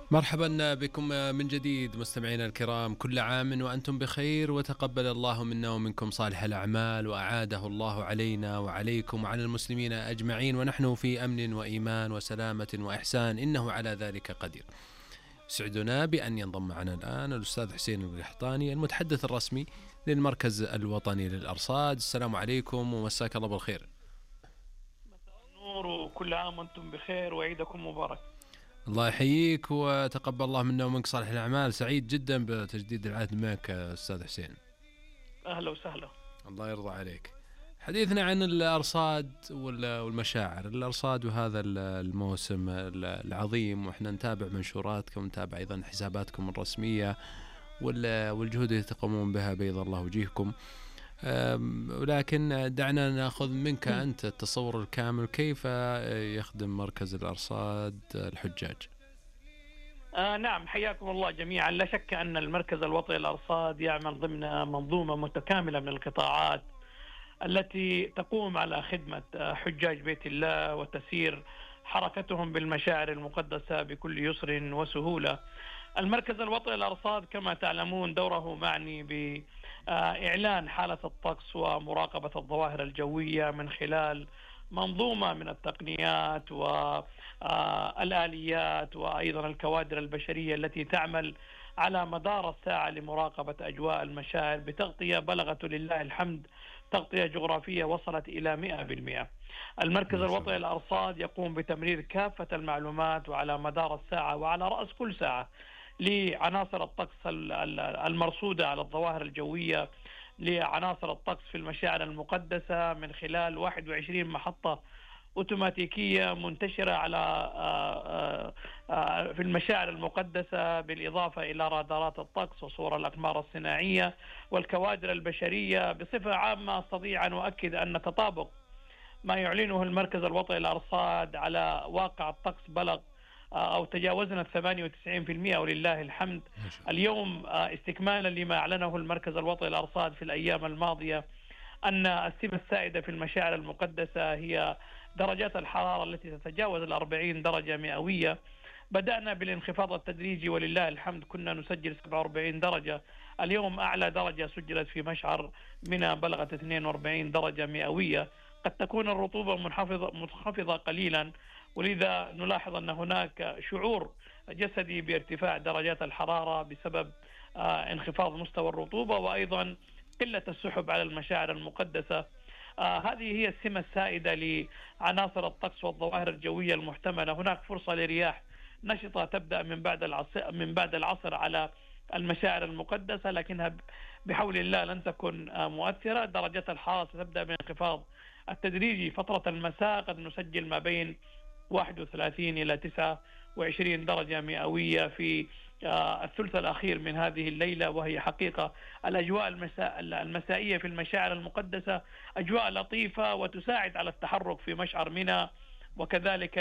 مرحبا بكم من جديد مستمعينا الكرام، كل عام وأنتم بخير، وتقبل الله منا ومنكم صالح الأعمال، وأعاده الله علينا وعليكم وعلى المسلمين أجمعين، ونحن في أمن وإيمان وسلامة وإحسان، إنه على ذلك قدير. سعدنا بأن ينضم معنا الآن الأستاذ حسين القحطاني، المتحدث الرسمي للمركز الوطني للأرصاد. السلام عليكم ومساك الله بالخير. مساء النور وكل عام وانتم بخير وعيدكم مبارك. الله يحييك وتقبل الله منا ومنك صالح الأعمال. سعيد جدا بتجديد العهد معك أستاذ حسين. أهلا وسهلا. الله يرضى عليك. حديثنا عن الأرصاد والمشاعر. الأرصاد وهذا الموسم العظيم، وإحنا نتابع منشوراتكم، نتابع أيضا حساباتكم الرسمية والجهود اللي تقومون بها، بيض الله وجيهكم. ولكن دعنا نأخذ منك أنت التصور الكامل، كيف يخدم مركز الأرصاد الحجاج؟ نعم، حياكم الله جميعا. لا شك أن المركز الوطني للأرصاد يعمل ضمن منظومة متكاملة من القطاعات التي تقوم على خدمة حجاج بيت الله وتسير حركتهم بالمشاعر المقدسة بكل يسر وسهولة. المركز الوطني للأرصاد كما تعلمون دوره معني بإعلان حالة الطقس ومراقبة الظواهر الجوية من خلال منظومة من التقنيات والآليات وأيضا الكوادر البشرية التي تعمل على مدار الساعة لمراقبة أجواء المشاعر بتغطية بلغت لله الحمد تغطية جغرافية وصلت إلى 100%. المركز الوطني للأرصاد يقوم بتمرير كافة المعلومات وعلى مدار الساعة وعلى رأس كل ساعة لعناصر الطقس المرصودة على الظواهر الجوية، لعناصر الطقس في المشاعر المقدسة من خلال 21 محطة أوتوماتيكية منتشرة على في المشاعر المقدسة، بالإضافة إلى رادارات الطقس وصور الأقمار الصناعية والكوادر البشرية. بصفة عامة أستطيع أن أؤكد أن تطابق ما يعلنه المركز الوطني للأرصاد على واقع الطقس بلغ أو تجاوزنا 98% ولله الحمد. اليوم استكمالا لما أعلنه المركز الوطني للأرصاد في الأيام الماضية أن السمة السائدة في المشاعر المقدسة هي درجات الحرارة التي تتجاوز 40 درجة مئوية. بدأنا بالانخفاض التدريجي ولله الحمد، كنا نسجل 47 درجة، اليوم أعلى درجة سجلت في مشعر منى بلغت 42 درجة مئوية. قد تكون الرطوبة منخفضة قليلا، ولذا نلاحظ أن هناك شعور جسدي بارتفاع درجات الحرارة بسبب انخفاض مستوى الرطوبة وأيضا قلة السحب على المشاعر المقدسة. هذه هي السمة السائدة لعناصر الطقس والظواهر الجوية المحتملة. هناك فرصة لرياح نشطة تبدأ من بعد العصر على المشاعر المقدسة، لكنها بحول الله لن تكن مؤثرة. درجات الحرارة ستبدأ بالانخفاض التدريجي. فترة المساء قد نسجل ما بين 31 إلى 29 درجة مئوية في الثلث الأخير من هذه الليلة، وهي حقيقة الأجواء المسائية في المشاعر المقدسة أجواء لطيفة وتساعد على التحرك في مشعر منى، وكذلك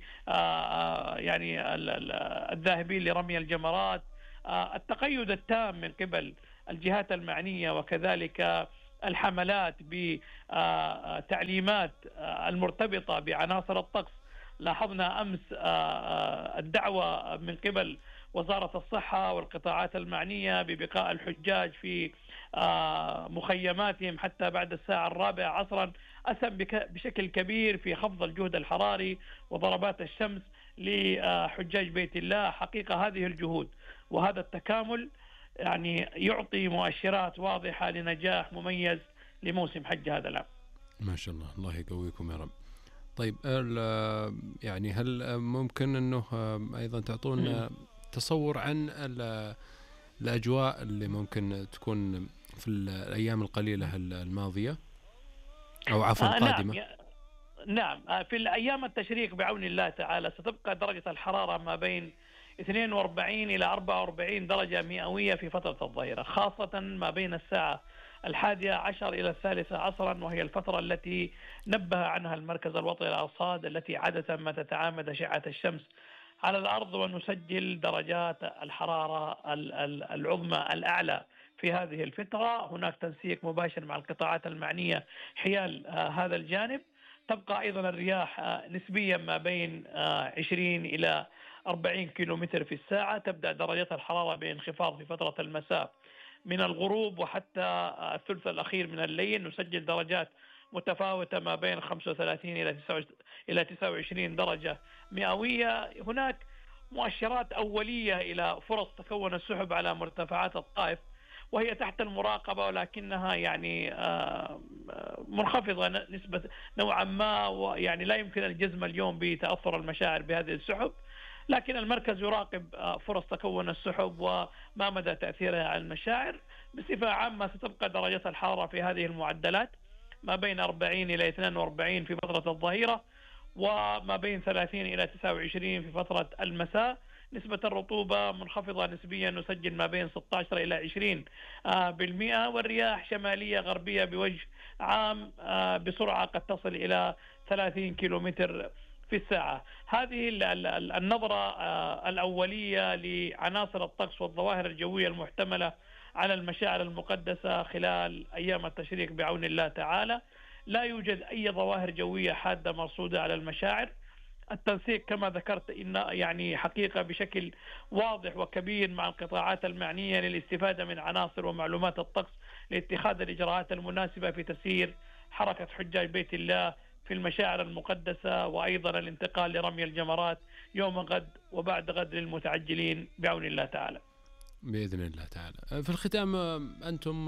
يعني الذاهبين لرمي الجمرات. التقيد التام من قبل الجهات المعنية وكذلك الحملات بتعليمات المرتبطة بعناصر الطقس. لاحظنا أمس الدعوة من قبل وزارة الصحة والقطاعات المعنية ببقاء الحجاج في مخيماتهم حتى بعد الساعة 4 عصرا، أسهم بشكل كبير في خفض الجهد الحراري وضربات الشمس لحجاج بيت الله. حقيقة هذه الجهود وهذا التكامل يعني يعطي مؤشرات واضحة لنجاح مميز لموسم حج هذا العام. ما شاء الله، الله يقويكم يا رب. طيب يعني هل ممكن أنه أيضا تعطونا تصور عن الأجواء اللي ممكن تكون في الأيام القليلة الماضية أو عفوا قادمة؟ نعم، في الأيام التشريق بعون الله تعالى ستبقى درجة الحرارة ما بين 42 إلى 44 درجة مئوية في فترة الظهيرة، خاصة ما بين الساعة 11 إلى 13 عصرا، وهي الفترة التي نبه عنها المركز الوطني للأرصاد، التي عادة ما تتعامد أشعة الشمس على الأرض ونسجل درجات الحرارة العظمى الأعلى في هذه الفترة. هناك تنسيق مباشر مع القطاعات المعنية حيال هذا الجانب. تبقى أيضا الرياح نسبيا ما بين 20 إلى 40 كيلومتر في الساعة. تبدأ درجات الحرارة بانخفاض في فترة المساء من الغروب وحتى الثلث الأخير من الليل. نسجل درجات متفاوتة ما بين 35 إلى 29 درجة مئوية. هناك مؤشرات أولية إلى فرص تكون السحب على مرتفعات الطائف، وهي تحت المراقبة، ولكنها يعني منخفضة نسبة نوعا ما، ويعني لا يمكن الجزم اليوم بتأثر المشاعر بهذه السحب. لكن المركز يراقب فرص تكون السحب وما مدى تأثيرها على المشاعر. بصفة عامة ستبقى درجات الحرارة في هذه المعدلات ما بين 40 إلى 42 في فترة الظهيرة، وما بين 30 إلى 29 في فترة المساء. نسبة الرطوبة منخفضة نسبيا، نسجل ما بين 16 إلى 20%. والرياح شمالية غربية بوجه عام بسرعة قد تصل إلى 30 كيلومتر في الساعة. هذه النظرة الأولية لعناصر الطقس والظواهر الجوية المحتملة على المشاعر المقدسة خلال أيام التشريق بعون الله تعالى. لا يوجد أي ظواهر جوية حادة مرصودة على المشاعر. التنسيق كما ذكرت إن يعني حقيقة بشكل واضح وكبير مع القطاعات المعنية للاستفادة من عناصر ومعلومات الطقس لاتخاذ الإجراءات المناسبة في تسيير حركة حجاج بيت الله في المشاعر المقدسة، وأيضا الانتقال لرمي الجمرات يوم غد وبعد غد للمتعجلين بعون الله تعالى بإذن الله تعالى. في الختام، أنتم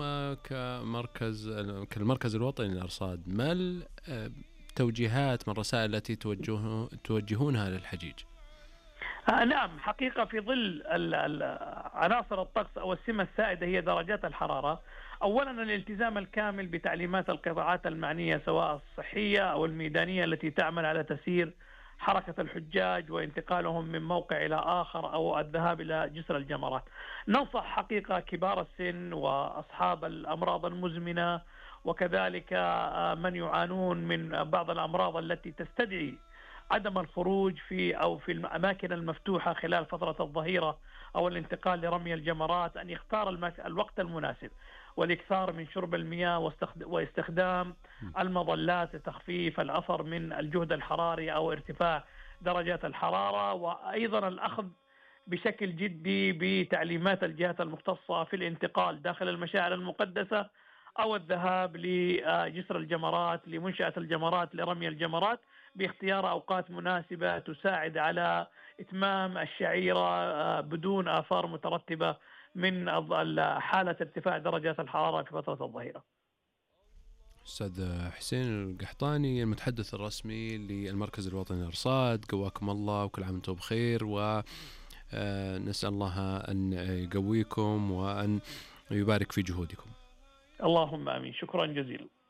كالمركز الوطني للأرصاد، ما التوجيهات من الرسائل التي توجهونها للحجيج؟ نعم، حقيقة في ظل عناصر الطقس أو السمة السائدة هي درجات الحرارة، أولا الالتزام الكامل بتعليمات القطاعات المعنية سواء الصحية أو الميدانية التي تعمل على تسيير حركة الحجاج وانتقالهم من موقع إلى آخر أو الذهاب إلى جسر الجمرات. ننصح حقيقة كبار السن وأصحاب الأمراض المزمنة وكذلك من يعانون من بعض الأمراض التي تستدعي عدم الخروج في الأماكن المفتوحة خلال فترة الظهيرة أو الانتقال لرمي الجمرات أن يختار الوقت المناسب، والإكثار من شرب المياه واستخدام المظلات لتخفيف الأثر من الجهد الحراري أو ارتفاع درجات الحرارة، وأيضا الأخذ بشكل جدي بتعليمات الجهات المختصة في الانتقال داخل المشاعر المقدسة أو الذهاب لجسر الجمرات لمنشأة الجمرات لرمي الجمرات، باختيار أوقات مناسبة تساعد على إتمام الشعيرة بدون آثار مترتبة من حالة ارتفاع درجات الحرارة في فترة الظهيرة. أستاذ حسين القحطاني، المتحدث الرسمي للمركز الوطني للأرصاد، قواكم الله وكل عام وانتم بخير، ونسأل الله أن يقويكم وأن يبارك في جهودكم. اللهم آمين. شكرا جزيلا.